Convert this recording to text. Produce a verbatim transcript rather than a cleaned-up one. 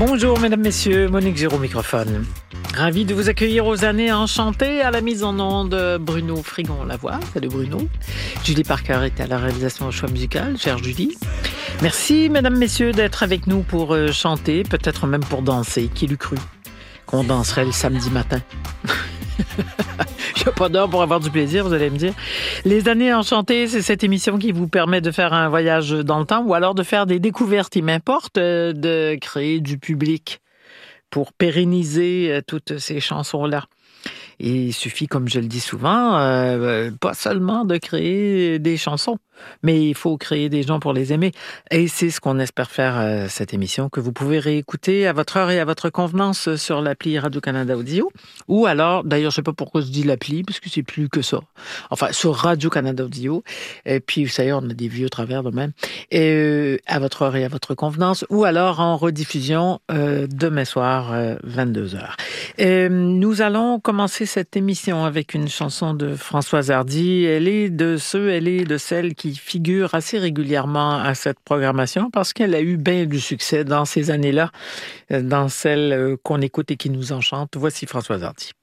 Bonjour mesdames, messieurs, Monique Giraud au microphone. Ravi de vous accueillir aux années enchantées. À la mise en onde, Bruno Frigon-Lavoie. Salut Bruno. Julie Parker était à la réalisation au choix musical. Chère Julie. Merci mesdames, messieurs d'être avec nous pour euh, chanter, peut-être même pour danser. Qui l'eût cru qu'on danserait le samedi matin? Il n'y a pas d'heure pour avoir du plaisir, vous allez me dire. Les années enchantées, c'est cette émission qui vous permet de faire un voyage dans le temps ou alors de faire des découvertes. Il m'importe euh, de créer du public pour pérenniser euh, toutes ces chansons-là. Et il suffit, comme je le dis souvent, euh, pas seulement de créer des chansons, mais il faut créer des gens pour les aimer. Et c'est ce qu'on espère faire euh, cette émission, que vous pouvez réécouter à votre heure et à votre convenance sur l'appli Radio-Canada Audio. Ou alors, d'ailleurs, je sais pas pourquoi je dis l'appli, parce que c'est plus que ça. Enfin, sur Radio-Canada Audio. Et puis, vous savez, on a des vieux travers de même. Et euh, à votre heure et à votre convenance. Ou alors en rediffusion euh, demain soir, euh, vingt-deux heures. Et, nous allons commencer cette émission avec une chanson de Françoise Hardy. Elle est de ceux, elle est de celles qui figurent assez régulièrement à cette programmation parce qu'elle a eu bien du succès dans ces années-là, dans celles qu'on écoute et qui nous enchantent. Voici Françoise Hardy.